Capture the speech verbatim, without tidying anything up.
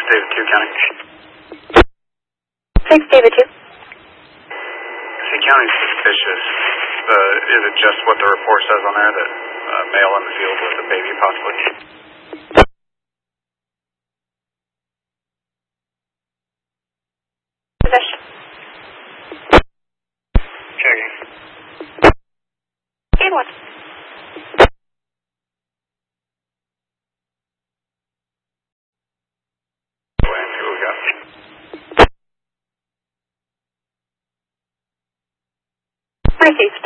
David two County. six David two. C County's suspicious. Uh, is it just what the report says on there, that uh, male in the field with a baby possibly? Possession. Checking. Game one. Go ahead and see what we got. Received.